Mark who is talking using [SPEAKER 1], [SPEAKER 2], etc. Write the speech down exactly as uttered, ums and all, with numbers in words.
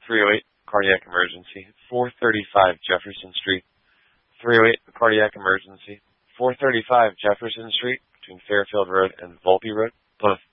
[SPEAKER 1] three oh eight, cardiac emergency. four thirty-five Jefferson Street. three oh eight, cardiac emergency. four thirty-five Jefferson Street between Fairfield Road and Volpe Road. Both